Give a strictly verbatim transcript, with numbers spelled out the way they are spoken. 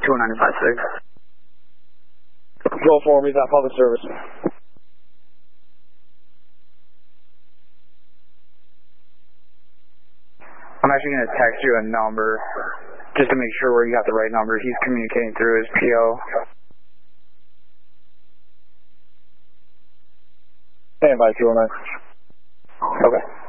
two nine five six. Go for me, is that public service? I'm actually going to text you a number just to make sure where you got the right number. He's communicating through his P O. Stand by two oh nine. Okay.